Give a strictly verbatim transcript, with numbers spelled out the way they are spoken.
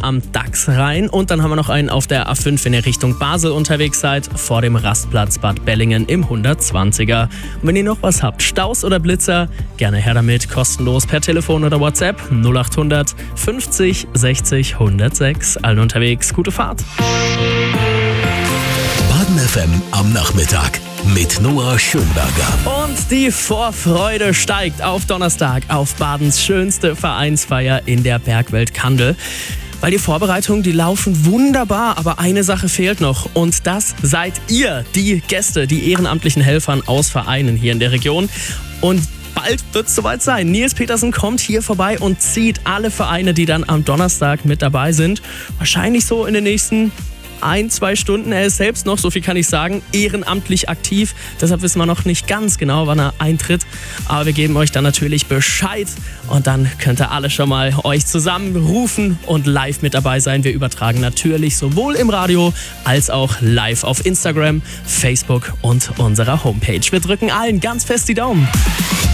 am Dachsrhein. Und dann haben wir noch einen auf der A fünf, wenn ihr Richtung Basel unterwegs seid, vor dem Rastplatz Bad Bellingen im hundertzwanziger. Und wenn ihr noch was habt, Staus oder Blitzer, gerne her damit, kostenlos per Telefon oder WhatsApp null acht hundert fünfzig sechzig hundertsechs. Allen unterwegs, gute Fahrt. Baden F M am Nachmittag mit Noah Schönberger. Und die Vorfreude steigt auf Donnerstag auf Badens schönste Vereinsfeier in der Bergwelt Kandel. Weil die Vorbereitungen, die laufen wunderbar, aber eine Sache fehlt noch. Und das seid ihr, die Gäste, die ehrenamtlichen Helfern aus Vereinen hier in der Region. Und bald wird es soweit sein. Nils Petersen kommt hier vorbei und zieht alle Vereine, die dann am Donnerstag mit dabei sind. Wahrscheinlich so in den nächsten ein, zwei Stunden. Er ist selbst noch, so viel kann ich sagen, ehrenamtlich aktiv. Deshalb wissen wir noch nicht ganz genau, wann er eintritt. Aber wir geben euch dann natürlich Bescheid. Und dann könnt ihr alle schon mal euch zusammenrufen und live mit dabei sein. Wir übertragen natürlich sowohl im Radio als auch live auf Instagram, Facebook und unserer Homepage. Wir drücken allen ganz fest die Daumen.